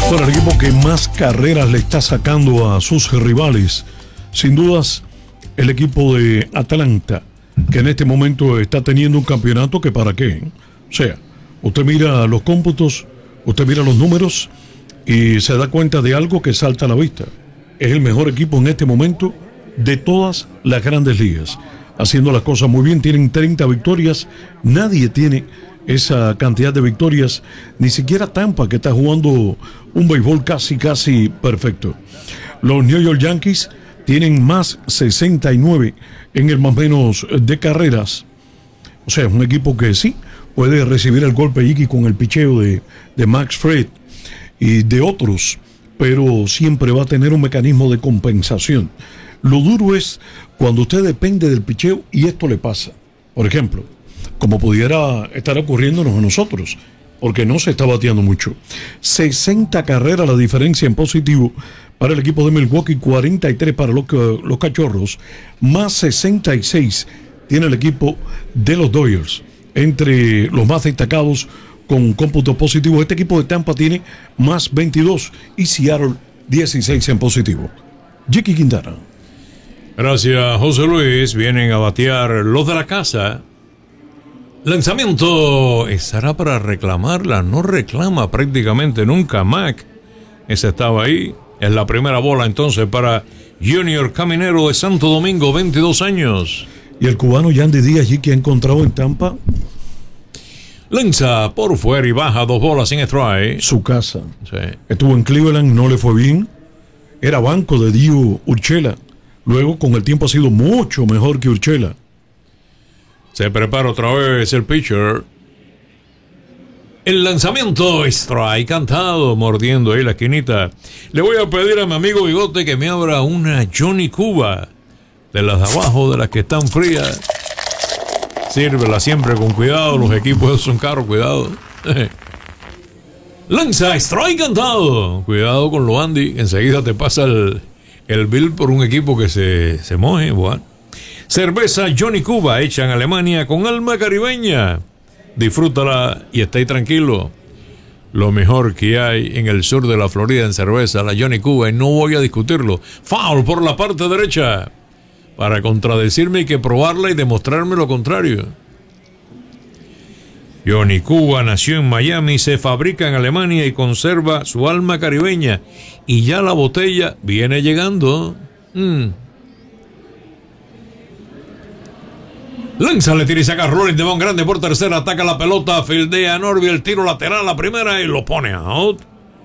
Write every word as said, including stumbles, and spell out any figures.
Bueno, el equipo que más carreras le está sacando a sus rivales, sin dudas, el equipo de Atlanta, que en este momento está teniendo un campeonato que para qué. O sea, usted mira los cómputos, usted mira los números y se da cuenta de algo que salta a la vista. Es el mejor equipo en este momento de todas las grandes ligas, haciendo las cosas muy bien. Tienen treinta victorias, nadie tiene esa cantidad de victorias, ni siquiera Tampa, que está jugando un béisbol casi casi perfecto. Los New York Yankees tienen más sesenta y nueve en el más menos de carreras. O sea, es un equipo que sí puede recibir el golpe Iki con el picheo de, de Max Fried y de otros, pero siempre va a tener un mecanismo de compensación. Lo duro es cuando usted depende del picheo y esto le pasa. Por ejemplo, como pudiera estar ocurriéndonos a nosotros, porque no se está bateando mucho. sesenta carreras la diferencia en positivo para el equipo de Milwaukee, cuarenta y tres para los, los Cachorros, más sesenta y seis tiene el equipo de los Dodgers, entre los más destacados con cómputos positivos. Este equipo de Tampa tiene más veintidós y Seattle dieciséis en positivo. Jiki Quintana. Gracias, José Luis. Vienen a batear los de la casa. Lanzamiento. ¿Estará para reclamarla? No reclama prácticamente nunca Mac. Ese estaba ahí. Es la primera bola entonces para Junior Caminero de Santo Domingo, veintidós años. Y el cubano Yandy Díaz, allí que ha encontrado en Tampa. Lanza por fuera y baja dos bolas sin strike. Su casa. Sí. Estuvo en Cleveland, no le fue bien. Era banco de Dio Urshela. Luego, con el tiempo, ha sido mucho mejor que Urshela. Se prepara otra vez el pitcher. El lanzamiento, strike cantado, mordiendo ahí la esquinita. Le voy a pedir a mi amigo Bigote que me abra una Johnny Cuba, de las de abajo, de las que están frías. Sírvela siempre con cuidado, los equipos son caros, cuidado. Lanza, strike cantado. Cuidado con lo Andy, enseguida te pasa el, el bill por un equipo que se, se moje, bueno. Cerveza Johnny Cuba, hecha en Alemania con alma caribeña. Disfrútala y está ahí tranquilo. Lo mejor que hay en el sur de la Florida en cerveza, la Johnny Cuba, y no voy a discutirlo. Foul por la parte derecha. Para contradecirme hay que probarla y demostrarme lo contrario. Johnny Cuba nació en Miami, se fabrica en Alemania y conserva su alma caribeña. Y ya la botella viene llegando. Mm. Lanza, le tira y saca Rolling de Bon grande por tercera, ataca la pelota, fildea a Norby, el tiro lateral, la primera y lo pone out.